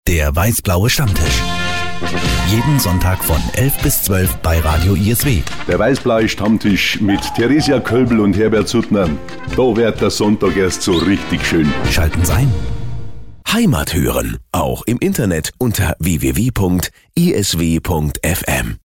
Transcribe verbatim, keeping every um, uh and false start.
Der weiß-blaue Stammtisch. Jeden Sonntag von elf bis zwölf bei Radio I S W. Der weiß-blaue Stammtisch mit Theresia Köbel und Herbert Suttner. Da wird der Sonntag erst so richtig schön. Schalten Sie ein. Heimat hören, auch im Internet unter w w w punkt i s w punkt f m.